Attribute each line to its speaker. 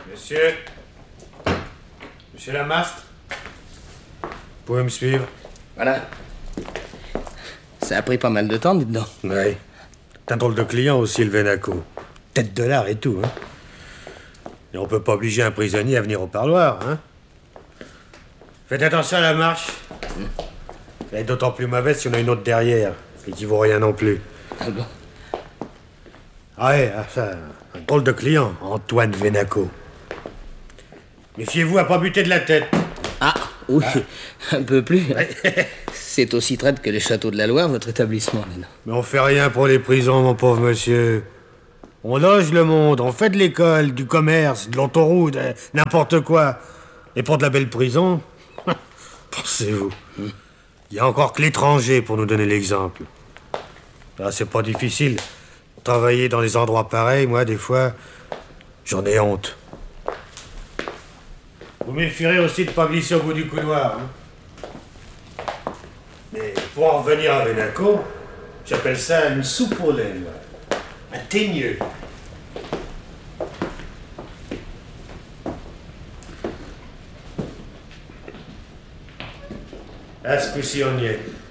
Speaker 1: Monsieur. Monsieur Lamastre. Vous pouvez me suivre?
Speaker 2: Voilà. Ça a pris pas mal de temps, dites donc.
Speaker 1: Oui. T'es un drôle de client aussi, le Vénaco. Tête de l'art et tout, hein. Et on peut pas obliger un prisonnier à venir au parloir, hein. Faites attention à la marche. Elle est d'autant plus mauvaise si on a une autre derrière, et qui vaut rien non plus.
Speaker 2: Ah bon?
Speaker 1: Ah ouais, ça, un drôle de client, Antoine Vénaco. Méfiez-vous à pas buter de la tête.
Speaker 2: Ah, oui, un peu plus. C'est aussi traite que les châteaux de la Loire, votre établissement, maintenant.
Speaker 1: Mais on fait rien pour les prisons, mon pauvre monsieur. On loge le monde, on fait de l'école, du commerce, de l'autoroute, n'importe quoi. Et pour de la belle prison, pensez-vous, il y a encore que l'étranger pour nous donner l'exemple. Là, c'est pas difficile. Travailler dans des endroits pareils, moi, des fois, j'en ai honte. Vous méfierez aussi de pas glisser au bout du couloir. Hein. Mais pour en revenir à Vénaco, j'appelle ça une soupe aux lèvres. Un teigneux. Ah, ce coup-ci, on y est.